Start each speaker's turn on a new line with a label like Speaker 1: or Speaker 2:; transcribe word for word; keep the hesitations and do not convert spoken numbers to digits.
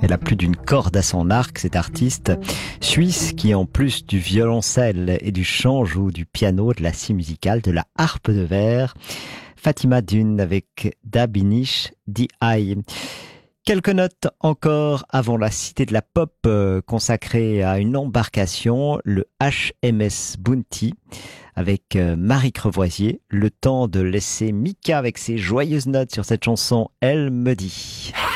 Speaker 1: Elle a plus d'une corde à son arc, cette artiste suisse qui, en plus du violoncelle et du chant, joue du piano, de la scie musicale, de la harpe de verre. Fatima Dune avec Da Binish Di Ai. Quelques notes encore avant la cité de la pop euh, consacrée à une embarcation, le H M S Bounty, avec euh, Marie Crevoisier. Le temps de laisser Mika avec ses joyeuses notes sur cette chanson, Elle me dit.